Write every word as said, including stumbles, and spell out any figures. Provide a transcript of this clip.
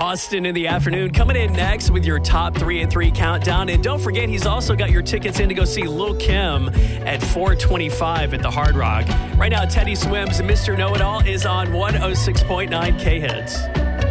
Austin in the afternoon. Coming in next with your top three and three countdown. And don't forget, he's also got your tickets in to go see Lil' Kim at four twenty-five at the Hard Rock. Right now, Teddy Swims' Mister Know-It-All is on one oh six point nine K-Hits.